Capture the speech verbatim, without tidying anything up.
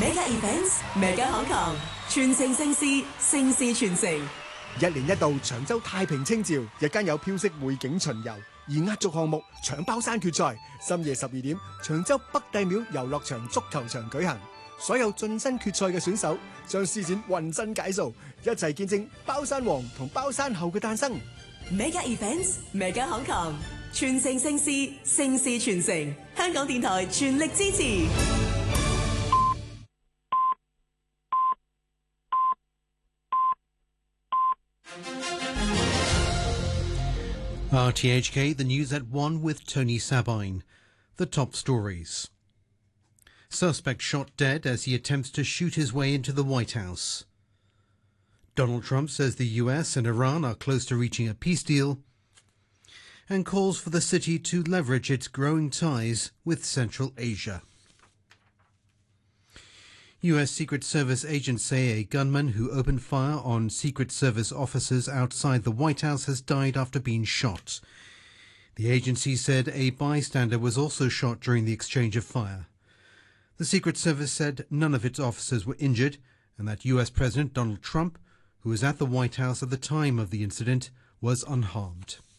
Mega Events Mega Hong Kong，全城盛事，盛事傳承。 一年一度長洲太平清醮，日間有飄色匯景巡遊，而壓軸項目搶包山決賽，深夜十二點，長洲北帝廟遊樂場足球場舉行。所有晉身決賽嘅選手將施展渾身解數，一齊見證包山王同包山后嘅誕生。 Mega Events Mega Hong Kong，全城盛事，盛事傳承。香港電台全力支持。 R T H K, the news at one with Tony Sabine. The top stories. Suspect shot dead as he attempts to shoot his way into the White House. Donald Trump says the U S and Iran are close to reaching a peace deal, and calls for the city to leverage its growing ties with Central Asia. U S Secret Service agents say a gunman who opened fire on Secret Service officers outside the White House has died after being shot. The agency said a bystander was also shot during the exchange of fire. The Secret Service said none of its officers were injured and that U S President Donald Trump, who was at the White House at the time of the incident, was unharmed.